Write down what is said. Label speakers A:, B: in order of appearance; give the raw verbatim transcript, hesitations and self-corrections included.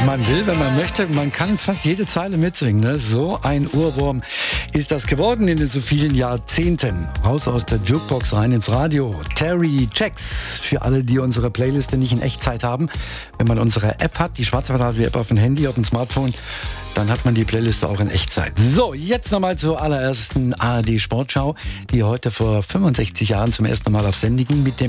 A: man will, wenn man möchte. Man kann fast jede Zeile mitsingen. Ne? So ein Ohrwurm ist das geworden in den so vielen Jahrzehnten. Raus aus der Jukebox, rein ins Radio. Terry Jacks, für alle, die unsere Playliste nicht in Echtzeit haben. Wenn man unsere App hat, die Schwarzwald-Radio-App auf dem Handy, auf dem Smartphone, dann hat man die Playliste auch in Echtzeit. So, jetzt nochmal zur allerersten A R D Sportschau, die heute vor fünfundsechzig Jahren zum ersten Mal auf Sendung ging mit dem